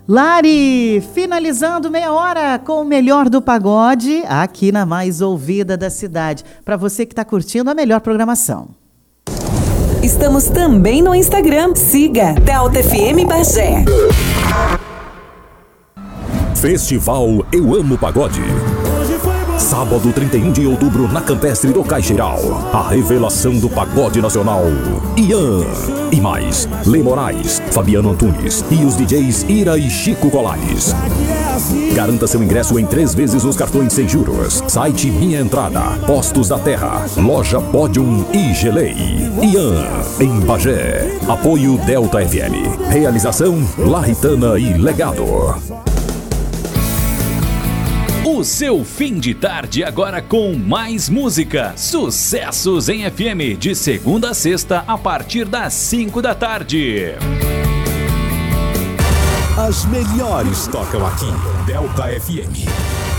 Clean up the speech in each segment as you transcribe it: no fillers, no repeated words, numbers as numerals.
Lari, finalizando meia hora com o melhor do pagode, aqui na mais ouvida da cidade. Para você que está curtindo a melhor programação. Estamos também no Instagram. Siga Delta FM Bagé. Festival Eu Amo Pagode. Sábado 31 de outubro na Campestre do Caixeiral. A revelação do pagode nacional. Ian. E mais, Lê Moraes, Fabiano Antunes e os DJs Ira e Chico Colares. Garanta seu ingresso em 3 vezes nos cartões sem juros. Site Minha Entrada, Postos da Terra, Loja Podium e Gelei. Ian, em Bagé. Apoio Delta FM. Realização Larritana e Legado. O seu fim de tarde agora com mais música. Sucessos em FM, de segunda a sexta, a partir das 5 da tarde. As melhores tocam aqui. Delta FM.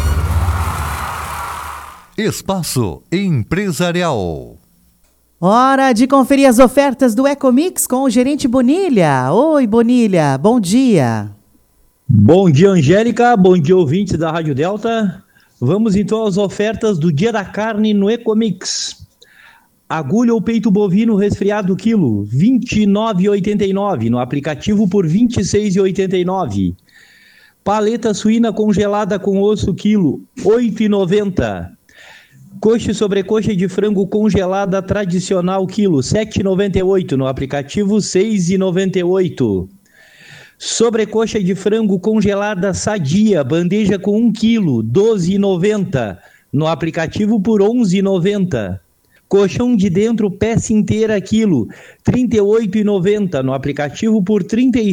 Espaço Empresarial. Hora de conferir as ofertas do Ecomix com o gerente Bonilha. Oi, Bonilha, bom dia. Bom dia, Angélica. Bom dia, ouvintes da Rádio Delta. Vamos então às ofertas do Dia da Carne no Ecomix. Agulha ou peito bovino resfriado quilo, R$ 29,89. No aplicativo por R$ 26,89. Paleta suína congelada com osso quilo, R$ 8,90. Coxa e sobrecoxa de frango congelada tradicional quilo, R$ 7,98. No aplicativo, R$ 6,98. Sobrecoxa de frango congelada sadia, bandeja com 1 kg, R$ 12,90. No aplicativo por R$ 11,90. Colchão de dentro, peça inteira quilo, R$ 38,90. No aplicativo por R$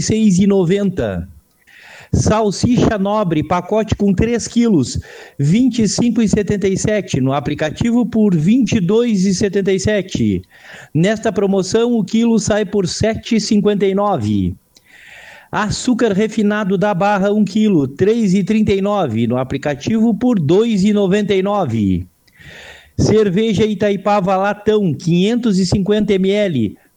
36,90. Salsicha nobre, pacote com 3 quilos, R$ 25,77. No aplicativo por R$ 22,77. Nesta promoção, o quilo sai por R$ 7,59. Açúcar refinado da Barra 1 kg, R$ 3,39. No aplicativo por R$ 2,99. Cerveja Itaipava latão, 550 ml, R$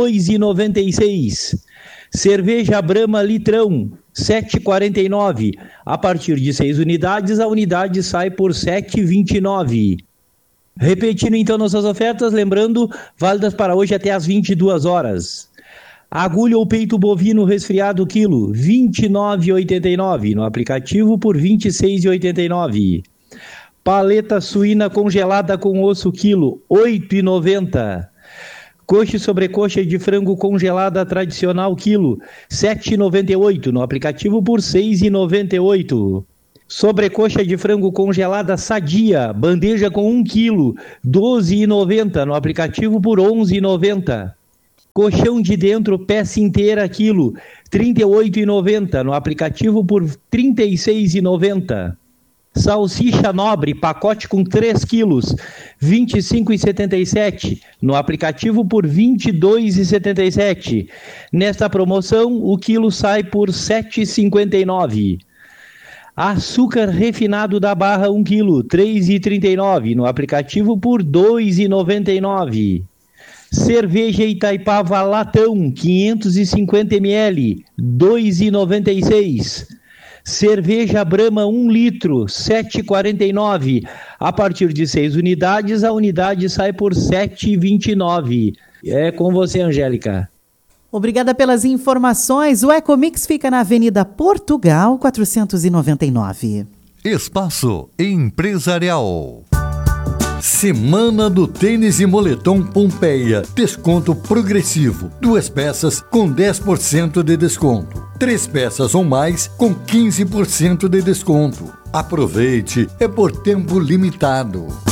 2,96. Cerveja Brahma litrão, R$ 7,49. A partir de 6 unidades, a unidade sai por R$ 7,29. Repetindo então nossas ofertas, lembrando, válidas para hoje até às 22 horas. Agulha ou peito bovino resfriado quilo, R$ 29,89. No aplicativo por R$ 26,89. Paleta suína congelada com osso quilo, R$ 8,90. Coxa e sobrecoxa de frango congelada tradicional quilo, R$ 7,98. No aplicativo por R$ 6,98. Sobrecoxa de frango congelada sadia, bandeja com 1 kg, R$ 12,90. No aplicativo por R$ 11,90. Colchão de dentro, peça inteira quilo, R$ 38,90. No aplicativo por R$ 36,90. Salsicha nobre, pacote com 3 quilos, R$ 25,77. No aplicativo por R$ 22,77. Nesta promoção, o quilo sai por R$ 7,59. Açúcar refinado da Barra 1 kg, R$ 3,39. No aplicativo por R$ 2,99. Cerveja Itaipava latão, 550 ml, R$ 2,96. Cerveja Brahma 1 litro, R$ 7,49. A partir de 6 unidades, a unidade sai por R$ 7,29. É com você, Angélica. Obrigada pelas informações. O Ecomix fica na Avenida Portugal, 499. Espaço Empresarial. Semana do Tênis e Moletom Pompeia. Desconto progressivo. 2 peças com 10% de desconto. 3 peças ou mais com 15% de desconto. Aproveite, é por tempo limitado.